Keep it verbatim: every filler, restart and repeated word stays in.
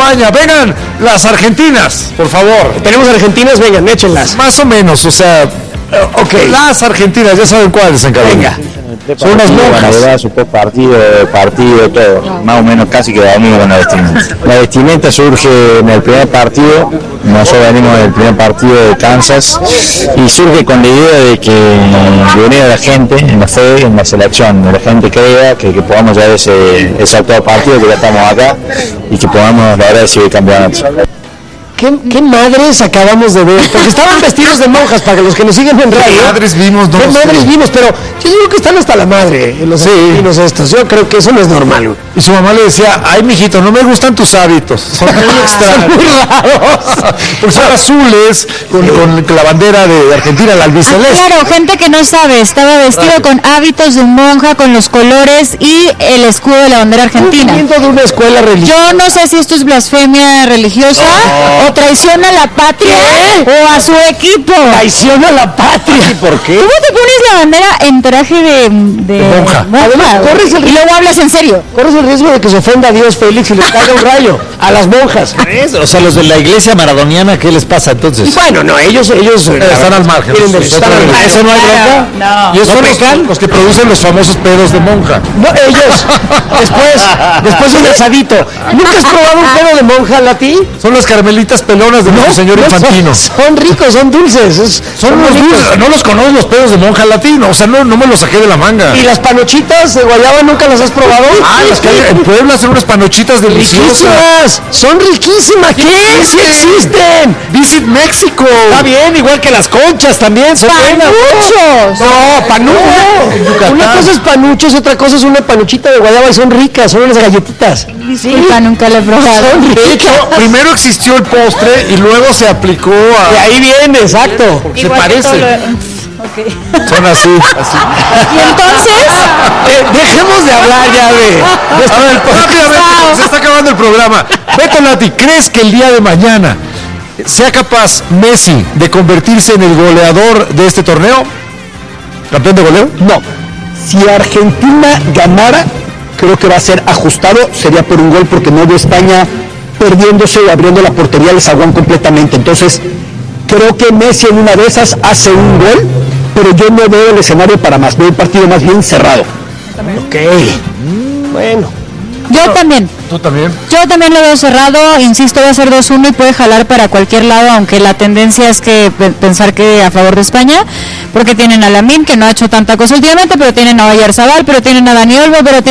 España. Vengan las argentinas, por favor. Tenemos argentinas, vengan, échenlas. Más o menos, o sea, ok. Las argentinas, ya saben cuáles, en Venga. Son unas monjas. La su post partido, partido, todo. Más o menos casi que dormimos con la vestimenta. La vestimenta surge en el primer partido. Nosotros venimos del primer partido de Kansas y surge con la idea de que de unir a la gente en la fe, en la selección, de la gente crea que, que podamos llevar ese, ese octavo partido, que ya estamos acá y que podamos lograr ese campeonato. ¿Qué, ¿Qué madres acabamos de ver? Porque estaban vestidos de monjas, para los que nos siguen en radio. ¿Qué madres vimos? No ¿Qué madres sé. vimos? Pero yo digo que están hasta la madre, los sí. argentinos estos. Yo creo que eso no es normal. Y su mamá le decía, ay, mijito, no me gustan tus hábitos. Son muy extraños. Son muy raros. Porque son azules, con, con la bandera de Argentina, la albiceleste. Ah, claro, gente que no sabe. Estaba vestido Ay. con hábitos de monja, con los colores y el escudo de la bandera argentina. De una escuela religiosa. Yo no sé si esto es blasfemia religiosa. Oh. O traiciona a la patria. ¿Qué? O a su equipo. Traiciona a la patria. ¿Y por qué? ¿Cómo te pones la bandera en traje de, de, de monja? monja? Además, corres el y luego hablas en serio. Corres el riesgo de que se ofenda a Dios, Félix, y le caiga un rayo a las monjas. O sea, los de la iglesia maradoniana, ¿qué les pasa entonces? Y bueno, no, ellos, ellos eh, están al margen. Están están al margen. ¿Eso no hay bronca? No. Y esos ¿No son los, los que producen los famosos pedos de monja. No, ellos. Después, después un asadito. ¿Nunca has probado un pedo de monja, Lati? Son las carmelitas pelonas de no, nuestro señor no, Infantino. Son, son ricos, son dulces. Es, son son los dulces. No los conozco los pedos de monja latino. O sea, no, no me los saqué de la manga. ¿Y las panochitas de guayaba nunca las has probado? Ah, las que hay en Puebla hacen unas panochitas deliciosas. Riquísimas. Son riquísimas. ¿Qué? Sí existen. Visit México. Está bien, igual que las conchas también. Son ¡Panuchos! No, panuchos. Una cosa es panuchos, otra cosa es una panuchita de guayaba y son ricas, son unas galletitas. Disculpa, sí. Nunca le he probado. De hecho, primero existió el postre y luego se aplicó a... De ahí viene, exacto. Porque se parece. Lo... Okay. Son así, así. Y entonces... Eh, dejemos de hablar ya de... de a ver, rápidamente, se está acabando el programa. Beto Lati, ¿crees que el día de mañana sea capaz Messi de convertirse en el goleador de este torneo? ¿Campeón de goleo? No. Si Argentina ganara, creo que va a ser ajustado, sería por un gol porque no veo España perdiéndose y abriendo la portería del zaguán completamente. Entonces, creo que Messi en una de esas hace un gol, pero yo no veo el escenario para más, veo el partido más bien cerrado. Ok, bueno. Yo no, también. ¿Tú también? Yo también lo veo cerrado, insisto, va a ser dos uno y puede jalar para cualquier lado, aunque la tendencia es que pensar que a favor de España, porque tienen a Lamine, que no ha hecho tanta cosa últimamente, pero tienen a Oyarzabal, pero tienen a Dani Olmo, pero tienen